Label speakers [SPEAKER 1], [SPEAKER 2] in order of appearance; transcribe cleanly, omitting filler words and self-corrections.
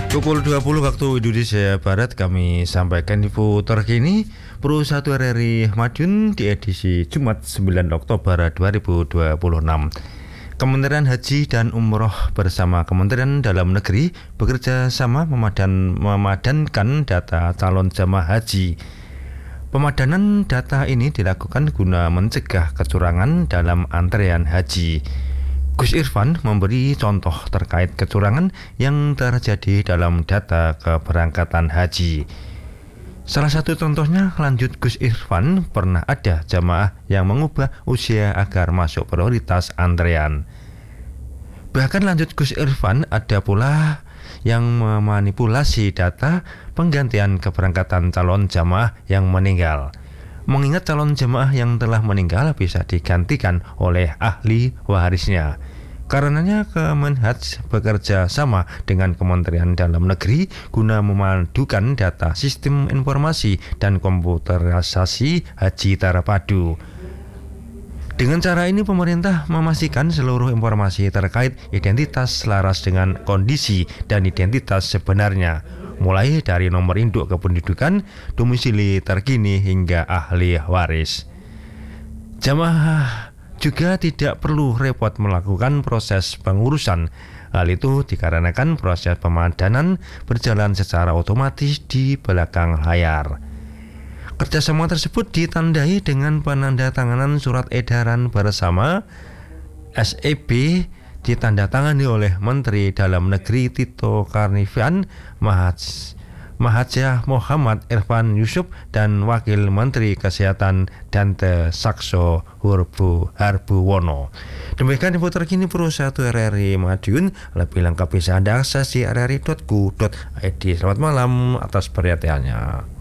[SPEAKER 1] Pukul 20 waktu Indonesia Barat kami sampaikan info terkini Pro 1 RRI Madiun di edisi Jumat 9 Oktober 2026. Kementerian Haji dan Umroh bersama Kementerian Dalam Negeri bekerja sama memadankan data calon jamaah haji. Pemadanan data ini dilakukan guna mencegah kecurangan dalam antrean haji. Gus Irfan memberi contoh terkait kecurangan yang terjadi dalam data keberangkatan haji. Salah satu contohnya, lanjut Gus Irfan, pernah ada jamaah yang mengubah usia agar masuk prioritas antrean. Bahkan lanjut Gus Irfan, ada pula yang memanipulasi data penggantian keberangkatan calon jamaah yang meninggal. Mengingat calon jemaah yang telah meninggal bisa digantikan oleh ahli warisnya. Karenanya Kemenhaj bekerja sama dengan Kementerian Dalam Negeri guna memadukan data sistem informasi dan komputerisasi haji terpadu. Dengan cara ini pemerintah memastikan seluruh informasi terkait identitas selaras dengan kondisi dan identitas sebenarnya, mulai dari nomor induk kependudukan, domisili terkini hingga ahli waris. Jamaah juga tidak perlu repot melakukan proses pengurusan. Hal itu dikarenakan proses pemadanan berjalan secara otomatis di belakang layar. Kerjasama tersebut ditandai dengan penandatanganan surat edaran bersama SEB ditandatangani oleh Menteri Dalam Negeri Tito Karnavian, Mahajah Muhammad Irfan Yusuf dan Wakil Menteri Kesehatan Dante Sakso Harbuwono. Demikian info terkini Pro 1 RRI Madiun. Lebih lengkap bisa Anda akses di rri.co.id. Selamat malam atas perhatiannya.